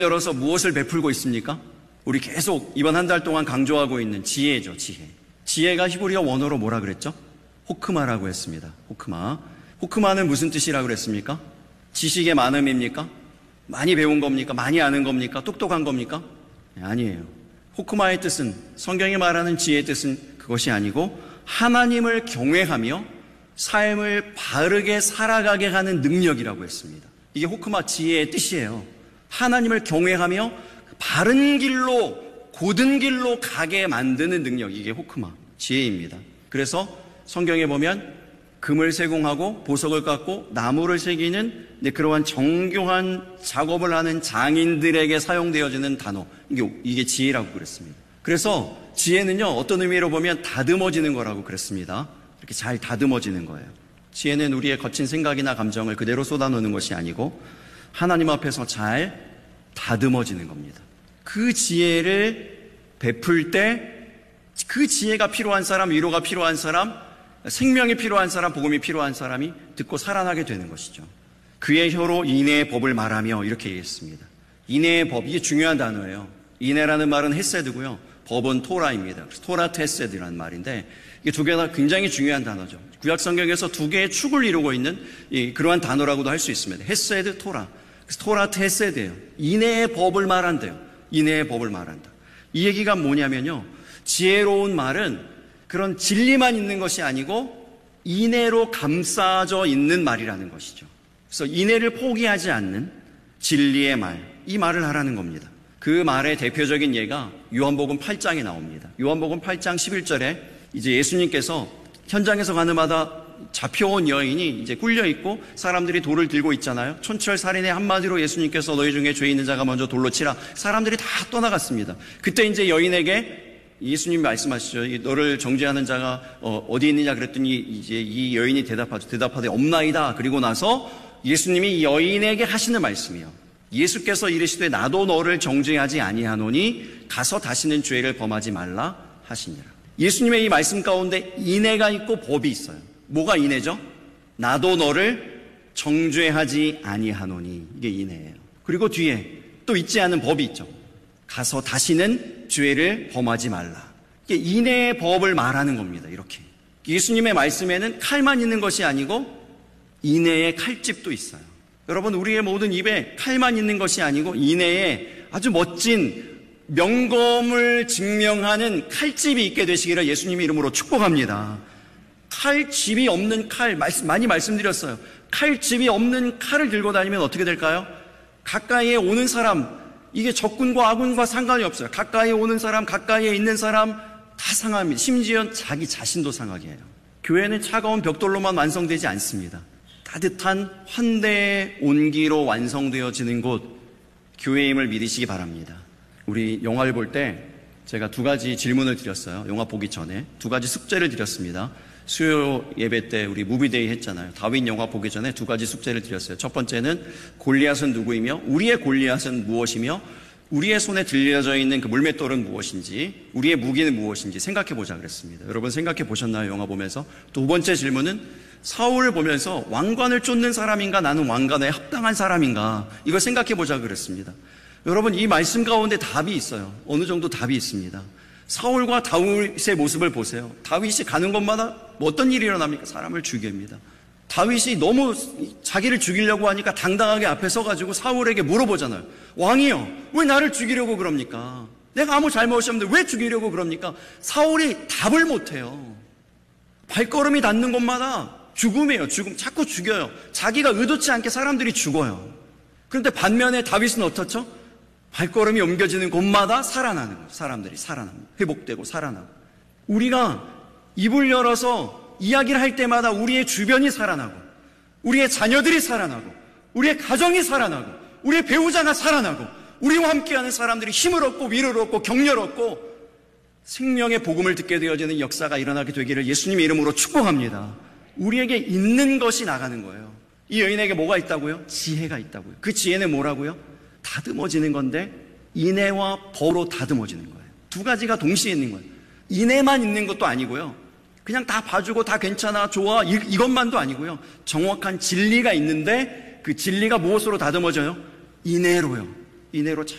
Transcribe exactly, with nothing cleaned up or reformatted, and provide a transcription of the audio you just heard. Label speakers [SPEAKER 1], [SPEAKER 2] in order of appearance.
[SPEAKER 1] 열어서 무엇을 베풀고 있습니까? 우리 계속 이번 한 달 동안 강조하고 있는 지혜죠, 지혜. 지혜가 히브리어 원어로 뭐라 그랬죠? 호크마라고 했습니다. 호크마. 호크마는 무슨 뜻이라고 그랬습니까? 지식의 많음입니까? 많이 배운 겁니까? 많이 아는 겁니까? 똑똑한 겁니까? 네, 아니에요. 호크마의 뜻은, 성경이 말하는 지혜의 뜻은 그것이 아니고 하나님을 경외하며 삶을 바르게 살아가게 하는 능력이라고 했습니다. 이게 호크마 지혜의 뜻이에요. 하나님을 경외하며 바른 길로, 곧은 길로 가게 만드는 능력, 이게 호크마 지혜입니다. 그래서 성경에 보면 금을 세공하고 보석을 깎고 나무를 새기는 그러한 정교한 작업을 하는 장인들에게 사용되어지는 단어, 이게, 이게 지혜라고 그랬습니다. 그래서 지혜는요, 어떤 의미로 보면 다듬어지는 거라고 그랬습니다. 이렇게 잘 다듬어지는 거예요. 지혜는 우리의 거친 생각이나 감정을 그대로 쏟아놓는 것이 아니고 하나님 앞에서 잘 다듬어지는 겁니다. 그 지혜를 베풀 때 그 지혜가 필요한 사람, 위로가 필요한 사람, 생명이 필요한 사람, 복음이 필요한 사람이 듣고 살아나게 되는 것이죠. 그의 혀로 인애의 법을 말하며 이렇게 얘기했습니다. 인애의 법, 이게 중요한 단어예요. 인애라는 말은 헤세드고요. 법은 토라입니다. 토라 테세드라는 말인데 이게 두 개 다 굉장히 중요한 단어죠. 구약 성경에서 두 개의 축을 이루고 있는 그러한 단어라고도 할 수 있습니다. 헤세드, 토라. 그래서 토라 테세드예요. 인애의 법을 말한대요. 인애의 법을 말한다. 이 얘기가 뭐냐면요, 지혜로운 말은 그런 진리만 있는 것이 아니고 인애로 감싸져 있는 말이라는 것이죠. 그래서 인애를 포기하지 않는 진리의 말, 이 말을 하라는 겁니다. 그 말의 대표적인 예가 요한복음 팔 장에 나옵니다. 요한복음 팔 장 십일 절에 이제 예수님께서 현장에서 가는마다 잡혀온 여인이 이제 꿀려있고 사람들이 돌을 들고 있잖아요. 촌철살인의 한마디로 예수님께서 너희 중에 죄 있는 자가 먼저 돌로 치라. 사람들이 다 떠나갔습니다. 그때 이제 여인에게 예수님이 말씀하시죠. 너를 정죄하는 자가 어디 있느냐 그랬더니 이제 이 여인이 대답하죠. 대답하되 없나이다. 그리고 나서 예수님이 이 여인에게 하시는 말씀이요. 예수께서 이르시되 나도 너를 정죄하지 아니하노니 가서 다시는 죄를 범하지 말라 하시니라. 예수님의 이 말씀 가운데 인애가 있고 법이 있어요. 뭐가 인애죠? 나도 너를 정죄하지 아니하노니, 이게 인애예요. 그리고 뒤에 또 있지 않은 법이 있죠. 가서 다시는 죄를 범하지 말라. 이게 인애의 법을 말하는 겁니다. 이렇게 예수님의 말씀에는 칼만 있는 것이 아니고 인애의 칼집도 있어요. 여러분, 우리의 모든 입에 칼만 있는 것이 아니고 인애의 아주 멋진 명검을 증명하는 칼집이 있게 되시기를 예수님의 이름으로 축복합니다. 칼집이 없는 칼, 말씀, 많이 말씀드렸어요. 칼집이 없는 칼을 들고 다니면 어떻게 될까요? 가까이에 오는 사람, 이게 적군과 아군과 상관이 없어요. 가까이에 오는 사람, 가까이에 있는 사람 다 상합니다. 심지어 자기 자신도 상하게 해요. 교회는 차가운 벽돌로만 완성되지 않습니다. 따뜻한 환대의 온기로 완성되어지는 곳, 교회임을 믿으시기 바랍니다. 우리 영화를 볼 때 제가 두 가지 질문을 드렸어요. 영화 보기 전에 두 가지 숙제를 드렸습니다. 수요 예배 때 우리 무비데이 했잖아요. 다윈 영화 보기 전에 두 가지 숙제를 드렸어요. 첫 번째는 골리앗은 누구이며 우리의 골리앗은 무엇이며 우리의 손에 들려져 있는 그 물맷돌은 무엇인지, 우리의 무기는 무엇인지 생각해 보자 그랬습니다. 여러분 생각해 보셨나요? 영화 보면서. 두 번째 질문은 사울을 보면서 왕관을 쫓는 사람인가, 나는 왕관에 합당한 사람인가, 이걸 생각해 보자 그랬습니다. 여러분, 이 말씀 가운데 답이 있어요. 어느 정도 답이 있습니다. 사울과 다윗의 모습을 보세요. 다윗이 가는 곳마다 어떤 일이 일어납니까? 사람을 죽입니다. 다윗이 너무 자기를 죽이려고 하니까 당당하게 앞에 서가지고 사울에게 물어보잖아요. 왕이요, 왜 나를 죽이려고 그럽니까? 내가 아무 잘못이 없는데 왜 죽이려고 그럽니까? 사울이 답을 못해요. 발걸음이 닿는 곳마다 죽음이에요. 죽음. 자꾸 죽여요. 자기가 의도치 않게 사람들이 죽어요. 그런데 반면에 다윗은 어떻죠? 발걸음이 옮겨지는 곳마다 살아나는 거예요. 사람들이 살아납니다. 회복되고 살아나고. 우리가 입을 열어서 이야기를 할 때마다 우리의 주변이 살아나고, 우리의 자녀들이 살아나고, 우리의 가정이 살아나고, 우리의 배우자가 살아나고, 우리와 함께하는 사람들이 힘을 얻고 위로를 얻고 격려를 얻고 생명의 복음을 듣게 되어지는 역사가 일어나게 되기를 예수님의 이름으로 축복합니다. 우리에게 있는 것이 나가는 거예요. 이 여인에게 뭐가 있다고요? 지혜가 있다고요. 그 지혜는 뭐라고요? 다듬어지는 건데 인애와 법으로 다듬어지는 거예요. 두 가지가 동시에 있는 거예요. 인애만 있는 것도 아니고요, 그냥 다 봐주고 다 괜찮아 좋아 이, 이것만도 아니고요, 정확한 진리가 있는데 그 진리가 무엇으로 다듬어져요? 인애로요. 이내로 잘